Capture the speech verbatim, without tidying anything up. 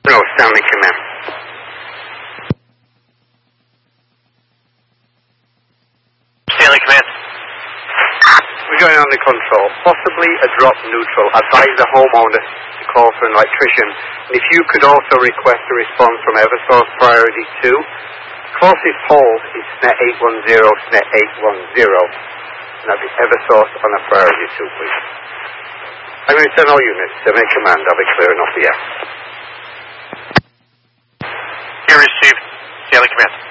No, Stanley Command. Stanley Command. We're going on the control. Possibly a drop neutral. Advise the homeowner to call for an electrician. And if you could also request a response from Eversource Priority two. Closest hold is S N E T eight one zero, S N E T eight one zero. And that'd be Eversource on a Priority two, please. I'm going to send all units. Seven in command. I'll be clearing off the air. Here received. Stanley Command.